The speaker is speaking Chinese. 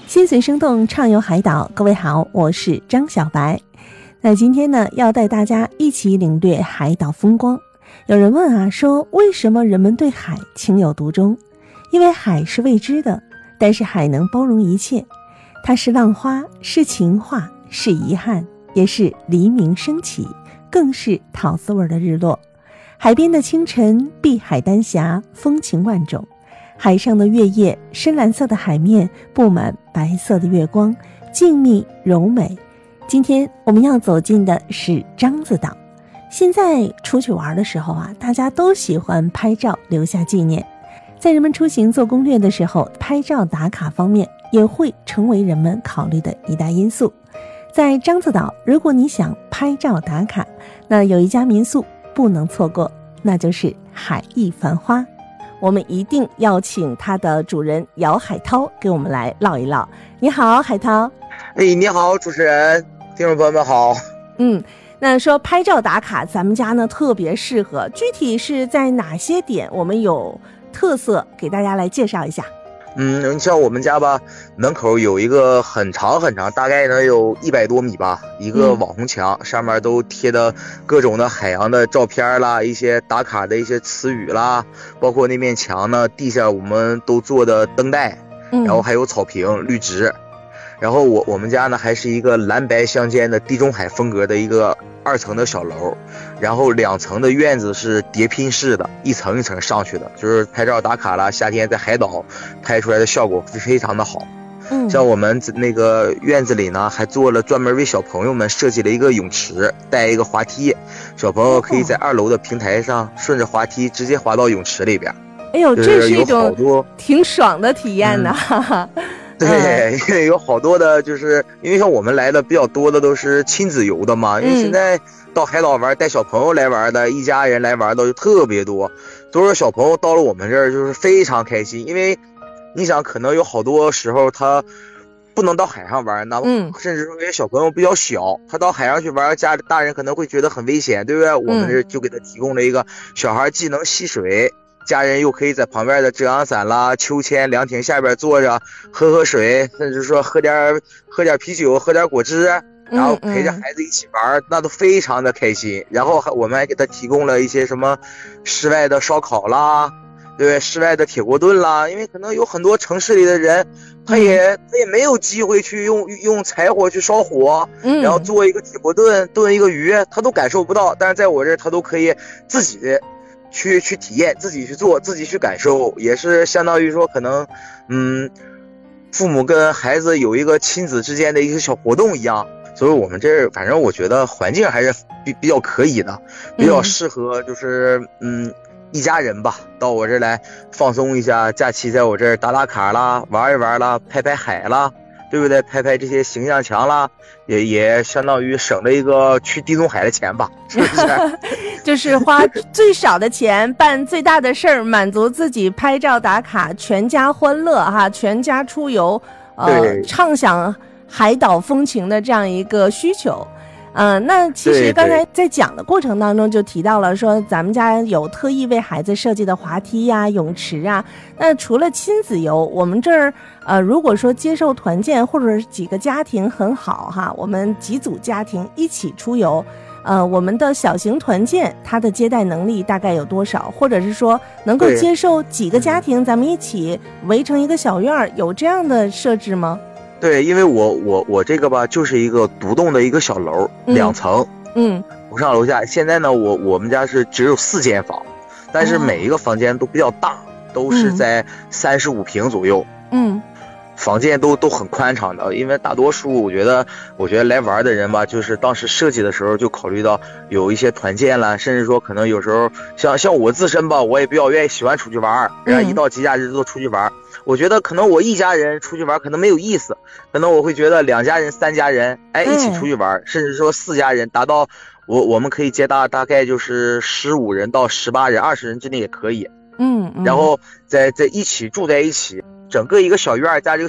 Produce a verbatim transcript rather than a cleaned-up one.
心随生动，畅游海岛。各位好，我是张小白。那今天呢，要带大家一起领略海岛风光。有人问啊，说为什么人们对海情有独钟？因为海是未知的，但是海能包容一切。它是浪花，是情话，是遗憾，也是黎明升起，更是桃子味的日落。海边的清晨，碧海丹霞，风情万种。海上的月夜，深蓝色的海面布满白色的月光，静谧柔美。今天我们要走进的是獐子岛。现在出去玩的时候啊，大家都喜欢拍照留下纪念。在人们出行做攻略的时候，拍照打卡方面也会成为人们考虑的一大因素。在獐子岛，如果你想拍照打卡，那有一家民宿不能错过，那就是海逸繁花。我们一定要请它的主人姚海涛给我们来唠一唠。你好，海涛。 哎，你好，主持人，听众朋友们好。 嗯，那说拍照打卡，咱们家呢特别适合，具体是在哪些点我们有特色，给大家来介绍一下。 嗯，你像我们家吧，门口有一个很长很长，大概能有一百多米吧，一个网红墙，嗯、上面都贴的各种的海洋的照片啦，一些打卡的一些词语啦，包括那面墙呢，地下我们都做的灯带，然后还有草坪、绿植。然后我我们家呢还是一个蓝白相间的地中海风格的一个二层的小楼，然后两层的院子是叠拼式的，一层一层上去的，就是拍照打卡啦，夏天在海岛拍出来的效果非常的好。嗯，像我们那个院子里呢，还做了专门为小朋友们设计了一个泳池，带一个滑梯，小朋友可以在二楼的平台上顺着滑梯直接滑到泳池里边。 哎呦，这是一种挺爽的体验呢。嗯对，因为有好多的，就是因为像我们来的比较多的都是亲子游的嘛，因为现在到海岛玩带小朋友来玩的，一家人来玩的就特别多，都是小朋友到了我们这儿就是非常开心，因为你想可能有好多时候他不能到海上玩，那甚至说因为小朋友比较小，他到海上去玩，家里大人可能会觉得很危险，对不对？我们这就给他提供了一个小孩既能戏水，家人又可以在旁边的遮阳伞啦、秋千、凉亭下边坐着喝喝水，甚至说喝点喝点啤酒、喝点果汁，然后陪着孩子一起玩，嗯嗯那都非常的开心。然后还我们还给他提供了一些什么室外的烧烤啦，对，室外的铁锅炖啦，因为可能有很多城市里的人，他也他也没有机会去用用柴火去烧火，嗯，然后做一个铁锅炖炖一个鱼，他都感受不到。但是在我这儿，他都可以自己去去体验，自己去做，自己去感受，也是相当于说可能嗯父母跟孩子有一个亲子之间的一个小活动一样。所以我们这反正我觉得环境还是比比较可以的，比较适合就是嗯一家人吧，到我这儿来放松一下，假期在我这儿打打卡啦，玩一玩啦，拍拍海啦，对不对？拍拍这些形象墙啦，也也相当于省了一个去地中海的钱吧，是不是？ 就是花最少的钱办最大的事儿，满足自己拍照打卡，全家欢乐哈，全家出游，呃，畅享海岛风情的这样一个需求。嗯、呃，那其实刚才在讲的过程当中就提到了说咱们家有特意为孩子设计的滑梯呀、泳池啊。那除了亲子游，我们这儿呃，如果说接受团建或者是几个家庭很好哈，我们几组家庭一起出游，呃，我们的小型团建它的接待能力大概有多少？或者是说能够接受几个家庭咱们一起围成一个小院儿，有这样的设置吗？ 对，因为我我我这个吧，就是一个独栋的一个小楼，嗯、两层，嗯，楼上楼下。现在呢，我我们家是只有四间房，但是每一个房间都比较大，哦、都是在三十五平左右，嗯，房间都都很宽敞的。因为大多数我觉得，我觉得来玩的人吧，就是当时设计的时候就考虑到有一些团建啦，甚至说可能有时候像像我自身吧，我也比较愿意喜欢出去玩，然后一到节假日都出去玩。我觉得可能我一家人出去玩可能没有意思，可能我会觉得两家人三家人哎一起出去玩，嗯、甚至说四家人达到我我们可以接大大概就是十五人到十八人二十人之内也可以，嗯，嗯然后在在一起住在一起，整个一个小院加这个